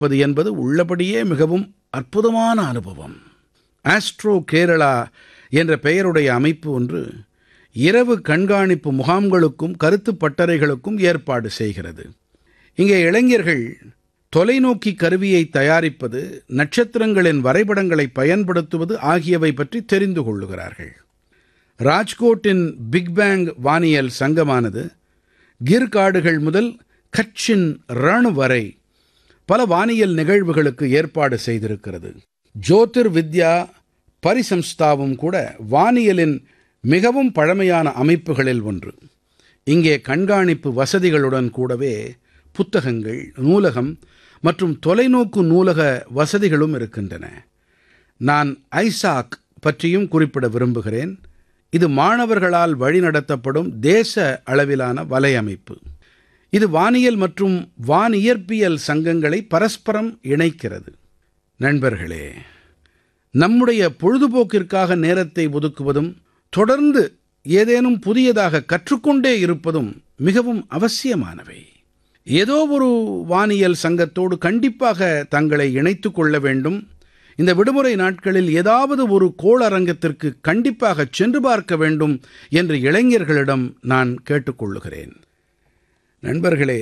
என்பது உள்ளபடியே மிகவும் அற்புதமான அனுபவம். ஆஸ்ட்ரோ கேரளா என்ற பெயருடைய அமைப்பு ஒன்று இரவு கண்காணிப்பு முகாம்களுக்கும் கருத்துப் பட்டறைகளுக்கும் ஏற்பாடு செய்கிறது. இங்கே இளைஞர்கள் தொலைநோக்கி கருவியை தயாரிப்பது, நட்சத்திரங்களின் வரைபடங்களை பயன்படுத்துவது ஆகியவை பற்றி தெரிந்து கொள்ளுகிறார்கள். ராஜ்கோட்டின் பிக் பேங் வானியல் சங்கமானது கிர் காடுகள் முதல் கட்சின் ரண் வரை பல வானியல் நிகழ்வுகளுக்கு ஏற்பாடு செய்திருக்கிறது. ஜோதிர் வித்யா பரிசம்ஸ்தாவும் கூட வானியலின் மிகவும் பழமையான அமைப்புகளில் ஒன்று. இங்கே கண்காணிப்பு வசதிகளுடன் கூடவே புத்தகங்கள், நூலகம் மற்றும் தொலைநோக்கு நூலக வசதிகளும் இருக்கின்றன. நான் ஐசாக் பற்றியும் குறிப்பிட விரும்புகிறேன். இது மாணவர்களால் வழிநடத்தப்படும் தேச அளவிலான வலையமைப்பு. இது வானியல் மற்றும் வானியற்பியல் சங்கங்களை பரஸ்பரம் இணைக்கிறது. நண்பர்களே, நம்முடைய பொழுதுபோக்கிற்காக நேரத்தை ஒதுக்குவதும் தொடர்ந்து ஏதேனும் புதியதாக கற்றுக்கொண்டே இருப்பதும் மிகவும் அவசியமானவை. ஏதோ ஒரு வானியல் சங்கத்தோடு கண்டிப்பாக தங்களை இணைத்துக் கொள்ள வேண்டும். இந்த விடுமுறை நாட்களில் ஏதாவது ஒரு கோளரங்கத்திற்கு கண்டிப்பாக சென்று பார்க்க வேண்டும் என்று இளைஞர்களிடம் நான் கேட்டுக்கொள்ளுகிறேன். நண்பர்களே,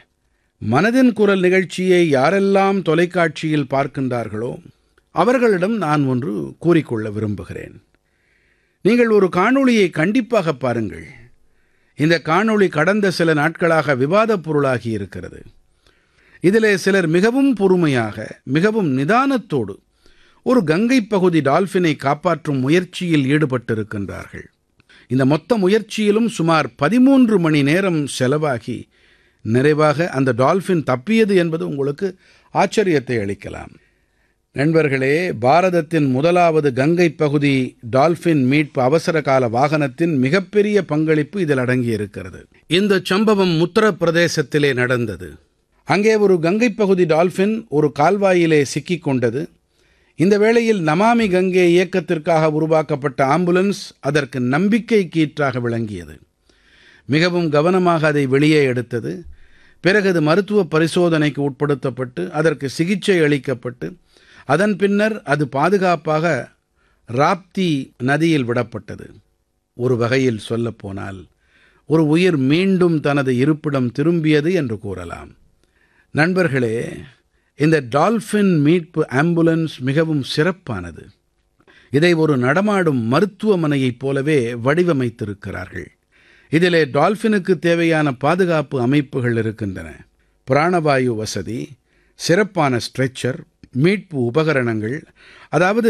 மனதின் குரல் நிகழ்ச்சியை யாரெல்லாம் தொலைக்காட்சியில் பார்க்கின்றார்களோ அவர்களிடம் நான் ஒன்று கூறிக்கொள்ள விரும்புகிறேன். நீங்கள் ஒரு காணொளியை கண்டிப்பாக பாருங்கள். இந்த காணொளி கடந்த சில நாட்களாக விவாதப் பொருளாகி இருக்கிறது. இதிலே சிலர் மிகவும் பொறுமையாக, மிகவும் நிதானத்தோடு ஒரு கங்கை பகுதி டால்ஃபினை காப்பாற்றும் முயற்சியில் ஈடுபட்டிருக்கின்றார்கள். இந்த மொத்த முயற்சியிலும் சுமார் 13 மணி நேரம் செலவாகி நிறைவாக அந்த டால்ஃபின் தப்பியது என்பது உங்களுக்கு ஆச்சரியத்தை அளிக்கலாம். நண்பர்களே, பாரதத்தின் முதலாவது கங்கை பகுதி டால்ஃபின் மீட்பு அவசரகால வாகனத்தின் மிகப்பெரிய பங்களிப்பு இதில் அடங்கியிருக்கிறது. இந்த சம்பவம் உத்தரப்பிரதேசத்திலே நடந்தது. அங்கே ஒரு கங்கை பகுதி டால்ஃபின் ஒரு கால்வாயிலே சிக்கிக் கொண்டது. இந்த வேளையில் நமாமி கங்கே இயக்கத்திற்காக உருவாக்கப்பட்ட ஆம்புலன்ஸ் அதற்கு நம்பிக்கை கீற்றாக விளங்கியது. மிகவும் கவனமாக அதை வெளியே எடுத்தது. பிறகு அது மருத்துவ பரிசோதனைக்கு உட்படுத்தப்பட்டு அதற்கு சிகிச்சை அளிக்கப்பட்டு அதன் பின்னர் அது பாதுகாப்பாக ராப்தி நதியில் விடப்பட்டது. ஒரு வகையில் சொல்லப்போனால் ஒரு உயிர் மீண்டும் தனது இருப்பிடம் திரும்பியது என்று கூறலாம். நண்பர்களே, இந்த டால்ஃபின் மீட்பு ஆம்புலன்ஸ் மிகவும் சிறப்பானது. இதை ஒரு நடமாடும் மருத்துவமனையைப் போலவே வடிவமைத்திருக்கிறார்கள். இதிலே டால்ஃபினுக்கு தேவையான பாதுகாப்பு அமைப்புகள் இருக்கின்றன. பிராணவாயு வசதி, சிறப்பான ஸ்ட்ரெச்சர், மீட்பு உபகரணங்கள். அதாவது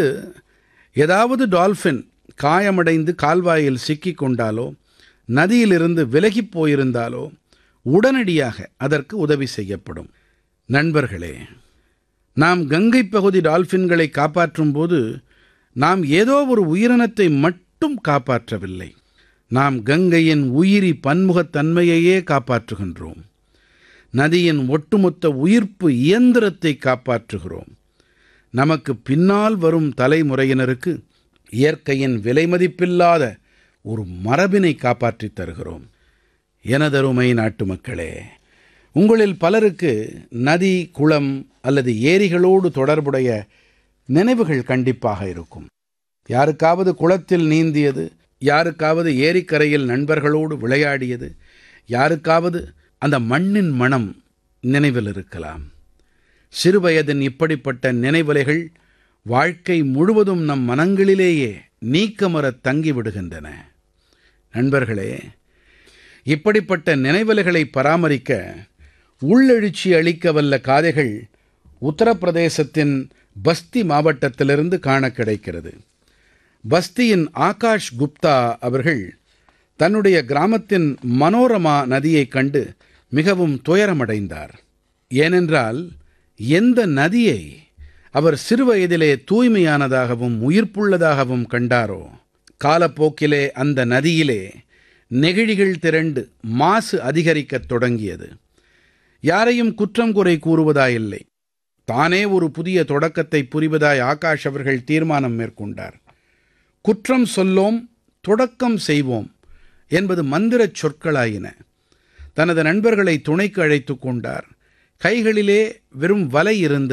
ஏதாவது டால்ஃபின் காயமடைந்து கால்வாயில் சிக்கிக் கொண்டாலோ நதியிலிருந்து விலகிப் போயிருந்தாலோ உடனடியாக அதற்கு உதவி செய்யப்படும். நண்பர்களே, நாம் கங்கை பகுதி டால்ஃபின்களை காப்பாற்றும் போது நாம் ஏதோ ஒரு உயிரினத்தை மட்டும் காப்பாற்றவில்லை. நாம் கங்கையின் உயிரி பன்முகத்தன்மையையே காப்பாற்றுகின்றோம். நதியின் ஒட்டுமொத்த உயிர்ப்பு இயந்திரத்தை காப்பாற்றுகிறோம். நமக்கு பின்னால் வரும் தலைமுறையினருக்கு இயற்கையின் விலைமதிப்பில்லாத ஒரு மரபினை காப்பாற்றித் தருகிறோம். எனதருமை நாட்டுமக்களே, உங்களில் பலருக்கு நதி, குளம் அல்லது ஏரிகளோடு தொடர்புடைய நினைவுகள் கண்டிப்பாக இருக்கும். யாருக்காவது குளத்தில் நீந்தியது, யாருக்காவது ஏரிக்கரையில் நண்பர்களோடு விளையாடியது, யாருக்காவது அந்த மண்ணின் மணம் நினைவில் இருக்கலாம். சிறுவயதின் இப்படிப்பட்ட நினைவலைகள் வாழ்க்கை முழுவதும் நம் மனங்களிலேயே நீக்கமறத் தங்கிவிடுகின்றன. நண்பர்களே, இப்படிப்பட்ட நினைவலைகளை பராமரிக்க உள்ளெழுச்சி அளிக்க வல்ல காதைகள் உத்தரப்பிரதேசத்தின் பஸ்தி மாவட்டத்திலிருந்து காண கிடைக்கிறது. பஸ்தியின் ஆகாஷ் குப்தா அவர்கள் தன்னுடைய கிராமத்தின் மனோரமா நதியைக் கண்டு மிகவும் துயரமடைந்தார். ஏனென்றால் எந்த நதியை அவர் சிறுவயதிலே தூய்மையானதாகவும் உயிர்ப்புள்ளதாகவும் கண்டாரோ, காலப்போக்கிலே அந்த நதியிலே நெகிழிகள் திரண்டு மாசு அதிகரிக்கத் தொடங்கியது. யாரையும் குற்றம் குறை கூறுவதாயில்லை. தானே ஒரு புதிய தொடக்கத்தை புரிவதாய் ஆகாஷ் அவர்கள் தீர்மானம் மேற்கொண்டார். குற்றம் சொல்லோம், தொடக்கம் செய்வோம் என்பது மந்திரச் சொற்களாயின. தனது நண்பர்களை துணைக்கு அழைத்துக் கொண்டார். கைகளிலே வெறும் வலை இருந்தது.